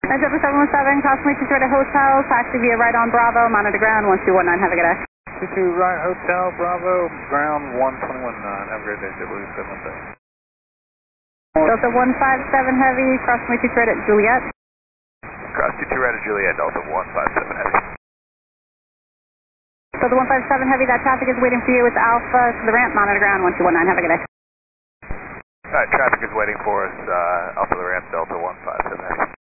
Delta 717, Cosmic 2 Hotel, taxi via right on Bravo, monitor ground 1219, have a good day. 22 right Hotel, Bravo, ground 1219, have a great day, JW717. Delta 157 Heavy, cross me 2 at Juliet. Cross 22 right at Juliet, Delta 157 Heavy. Delta 157 Heavy, that traffic is waiting for you. It's Alpha to the ramp, monitor ground 1219, have a good day. Alright, traffic is waiting for us, Alpha to the ramp, Delta 157 Heavy.